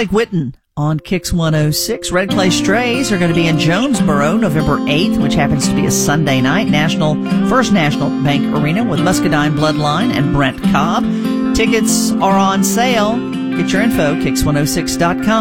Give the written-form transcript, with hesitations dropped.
Blake Whitten on Kix 106. Red Clay Strays are going to be in Jonesboro November 8th, which happens to be a Sunday night. First National Bank Arena with Muscadine Bloodline and Brent Cobb. Tickets are on sale. Get your info, Kix106.com.